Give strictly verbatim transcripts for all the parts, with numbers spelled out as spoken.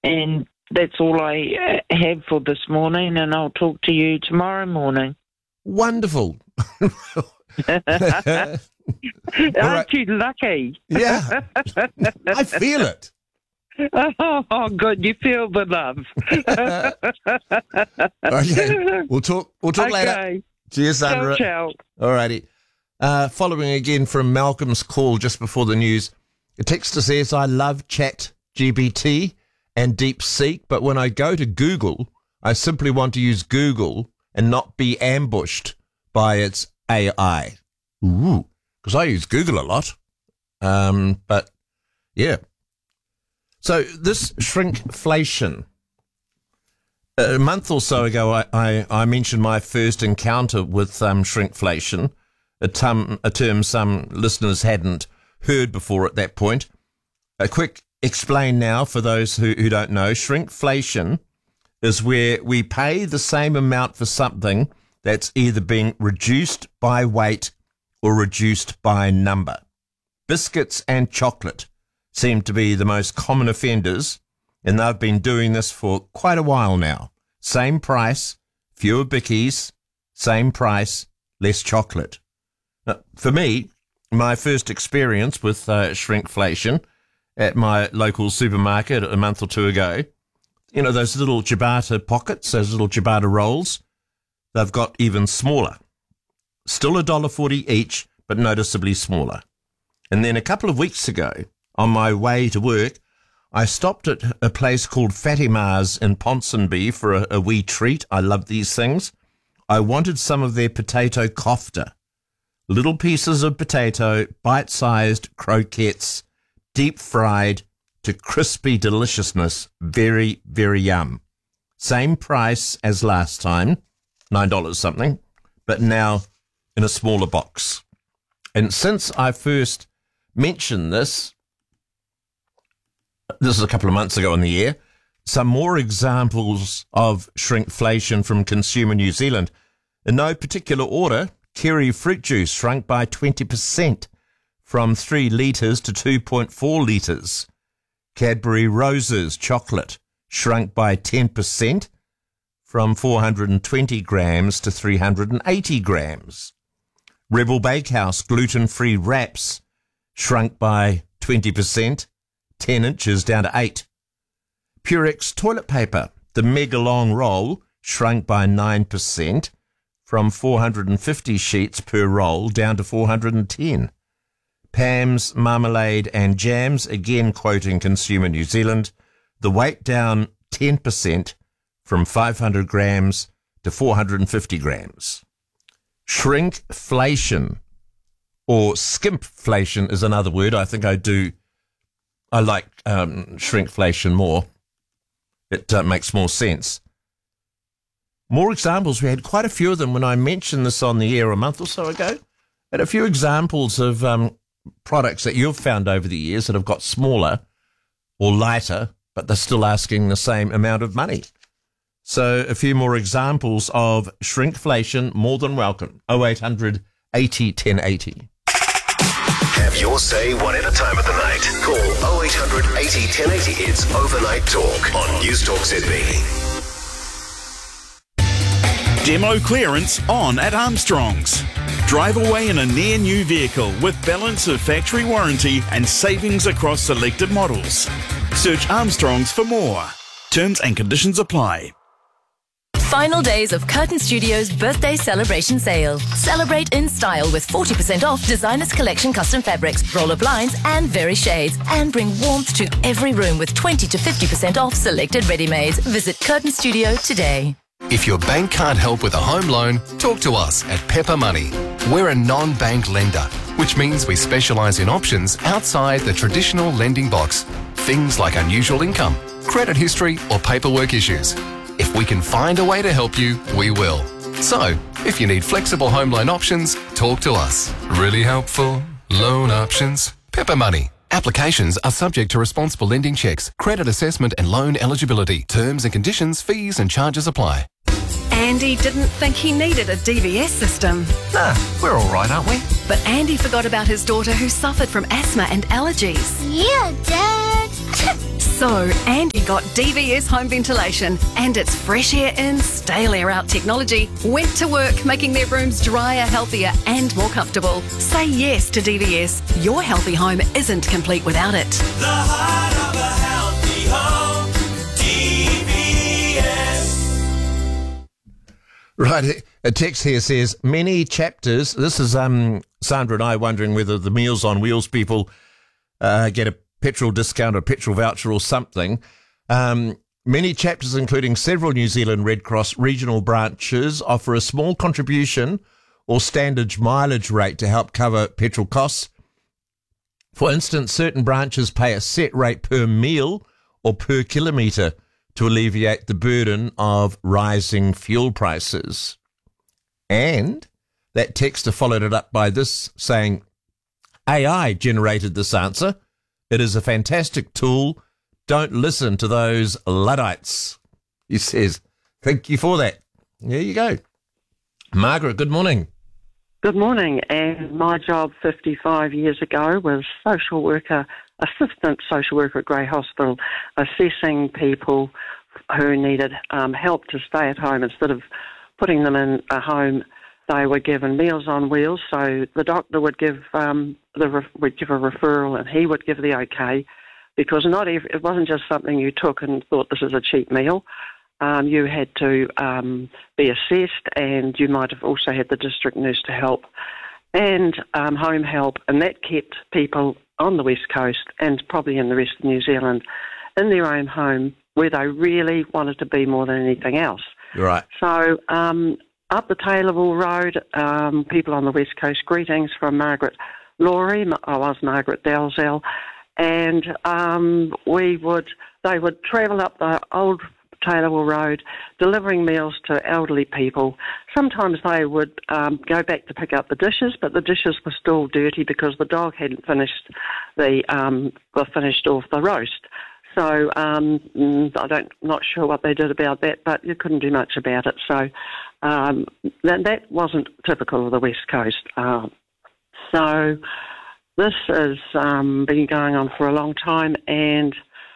And that's all I uh, have for this morning, and I'll talk to you tomorrow morning. Wonderful. Aren't right. you lucky? Yeah, I feel it. Oh, good. You feel the love. Okay. We'll talk. We'll talk okay. later. Cheers, Sandra. Ciao, ciao. All righty. Uh, following again from Malcolm's call just before the news, a texter says, I love Chat G P T and DeepSeek, but when I go to Google, I simply want to use Google and not be ambushed by its A I. Ooh, because I use Google a lot. Um, but, yeah. So this shrinkflation, a month or so ago, I, I, I mentioned my first encounter with um, shrinkflation, a term, a term some listeners hadn't heard before at that point. A quick explain now for those who, who don't know. Shrinkflation is where we pay the same amount for something that's either being reduced by weight or reduced by number. Biscuits and chocolate seem to be the most common offenders, and they've been doing this for quite a while now. Same price, fewer bickies, same price, less chocolate. Now, for me, my first experience with uh, shrinkflation at my local supermarket a month or two ago, you know, those little ciabatta pockets, those little ciabatta rolls, they've got even smaller. Still one dollar forty each, but noticeably smaller. And then a couple of weeks ago, on my way to work, I stopped at a place called Fatima's in Ponsonby for a, a wee treat. I love these things. I wanted some of their potato kofta. Little pieces of potato, bite-sized croquettes, deep-fried to crispy deliciousness. Very, very yum. Same price as last time, nine dollars something, but now in a smaller box. And since I first mentioned this, this is a couple of months ago in the year, some more examples of shrinkflation from Consumer New Zealand. In no particular order, Kiwi fruit juice shrunk by twenty percent from three litres to two point four litres. Cadbury Roses chocolate shrunk by ten percent from four hundred twenty grams to three hundred eighty grams. Rebel Bakehouse gluten-free wraps shrunk by twenty percent, ten inches down to eight. Purex toilet paper, the mega long roll, shrunk by nine percent from four hundred fifty sheets per roll down to four hundred ten. Pam's marmalade and jams, again quoting Consumer New Zealand, the weight down ten percent from five hundred grams to four hundred fifty grams. Shrinkflation, or skimpflation is another word. I think I do, I like um, shrinkflation more. It uh, makes more sense. More examples. We had quite a few of them when I mentioned this on the air a month or so ago. Had a few examples of um, products that you've found over the years that have got smaller or lighter, but they're still asking the same amount of money. So a few more examples of shrinkflation, more than welcome. oh eight hundred eighty ten eighty. Have your say one at a time of the night. Call oh eight hundred eighty ten eighty. It's Overnight Talk on News Talk Z B. Demo clearance on at Armstrong's. Drive away in a near new vehicle with balance of factory warranty and savings across selected models. Search Armstrong's for more. Terms and conditions apply. Final days of Curtain Studios' birthday celebration sale. Celebrate in style with forty percent off Designers Collection custom fabrics, roller blinds and very shades. And bring warmth to every room with twenty to fifty percent off selected ready-mades. Visit Curtain Studio today. If your bank can't help with a home loan, talk to us at Pepper Money. We're a non-bank lender, which means we specialise in options outside the traditional lending box. Things like unusual income, credit history or paperwork issues. If we can find a way to help you, we will. So, if you need flexible home loan options, talk to us. Really helpful loan options. Pepper Money. Applications are subject to responsible lending checks, credit assessment and loan eligibility. Terms and conditions, fees and charges apply. Andy didn't think he needed a D V S system. Nah, we're all right, aren't we? But Andy forgot about his daughter who suffered from asthma and allergies. Yeah, Dad. So Andy got D V S home ventilation and its fresh air in, stale air out technology went to work making their rooms drier, healthier and more comfortable. Say yes to D V S. Your healthy home isn't complete without it. The heart of a healthy home, D V S. Right, a text here says, many chapters, this is um Sandra and I wondering whether the Meals on Wheels people uh, get a petrol discount or petrol voucher or something. Um, many chapters, including several New Zealand Red Cross regional branches, offer a small contribution or standard mileage rate to help cover petrol costs. For instance, certain branches pay a set rate per meal or per kilometre to alleviate the burden of rising fuel prices. And that texter followed it up by this, saying, A I generated this answer. It is a fantastic tool. Don't listen to those Luddites. He says, thank you for that. There you go. Margaret, good morning. Good morning. And my job fifty-five years ago was social worker, assistant social worker at Grey Hospital, assessing people who needed um, help to stay at home instead of putting them in a home. They were given Meals on Wheels, so the doctor would give um, the would give a referral, and he would give the okay, because not every, it wasn't just something you took and thought this is a cheap meal. Um, you had to um, be assessed, and you might have also had the district nurse to help, and um, home help, and that kept people on the West Coast and probably in the rest of New Zealand in their own home where they really wanted to be more than anything else. Right. So. Um, Up the Taylorville Road, um, people on the West Coast, greetings from Margaret Laurie. I was Margaret Dalzell, and um, we would they would travel up the old Taylorville Road, delivering meals to elderly people. Sometimes they would um, go back to pick up the dishes, but the dishes were still dirty because the dog hadn't finished the um, well, finished off the roast. So um, I don't, not sure what they did about that, but you couldn't do much about it. So um, that, that wasn't typical of the West Coast. Uh, so this has um, been going on for a long time, and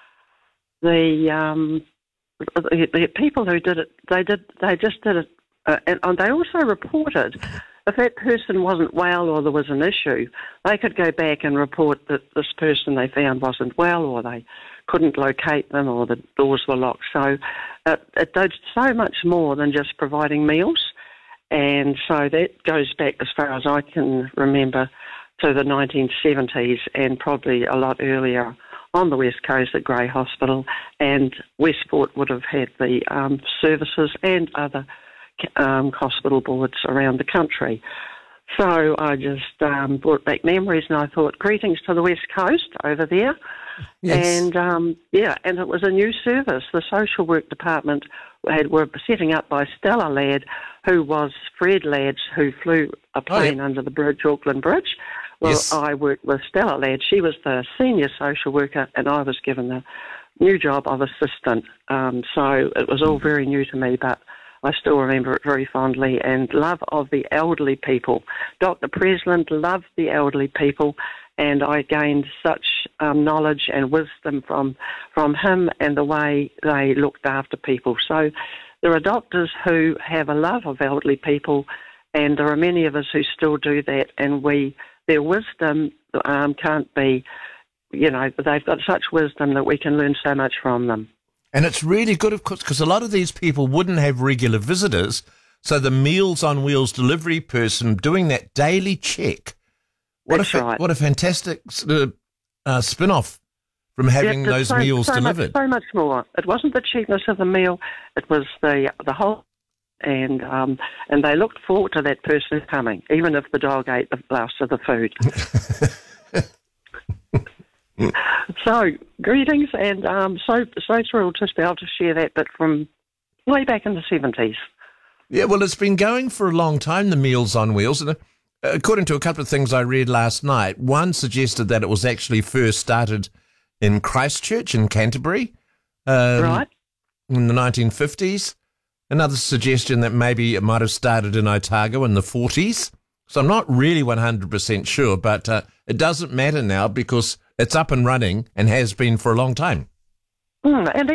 the, um, the, the people who did it, they did, they just did it, uh, and, and they also reported. If that person wasn't well or there was an issue, they could go back and report that this person they found wasn't well, or they couldn't locate them, or the doors were locked. So uh, it did so much more than just providing meals. And so that goes back, as far as I can remember, to the nineteen seventies, and probably a lot earlier on the West Coast at Grey Hospital. And Westport would have had the um, services and other Um, hospital boards around the country. So I just um, brought back memories, and I thought, greetings to the West Coast over there. Yes. And um, yeah, and it was a new service. The social work department had, were setting up by Stella Ladd, who was Fred Ladd, who flew a plane oh, yeah. under the bridge, Auckland Bridge. Well, yes. I worked with Stella Ladd. She was the senior social worker, and I was given the new job of assistant. Um, so it was all very new to me, but I still remember it very fondly, and love of the elderly people. Doctor Presland loved the elderly people, and I gained such um, knowledge and wisdom from from him and the way they looked after people. So there are doctors who have a love of elderly people, and there are many of us who still do that, and we their wisdom um, can't be, you know, they've got such wisdom that we can learn so much from them. And it's really good, of course, because a lot of these people wouldn't have regular visitors. So the Meals on Wheels delivery person doing that daily check, what That's a fa- right. what a fantastic uh, uh, spin-off from having Yeah, those so, meals so delivered. Much, so much more. It wasn't the cheapness of the meal; it was the the whole, and um, and they looked forward to that person coming, even if the dog ate the last of the food. So, greetings, and um, so so thrilled to be able to share that bit from way back in the seventies. Yeah, well, it's been going for a long time, the Meals on Wheels. And uh, according to a couple of things I read last night, one suggested that it was actually first started in Christchurch in Canterbury um, Right. in the nineteen fifties. Another suggestion that maybe it might have started in Otago in the forties. So I'm not really one hundred percent sure, but uh, it doesn't matter now because it's up and running and has been for a long time. Mm, and